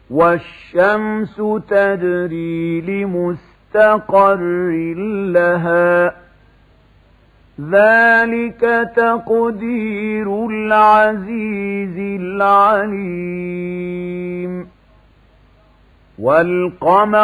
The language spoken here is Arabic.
والشمس تجري لمستقر لها ذلك تقدير العزيز العليم والقمر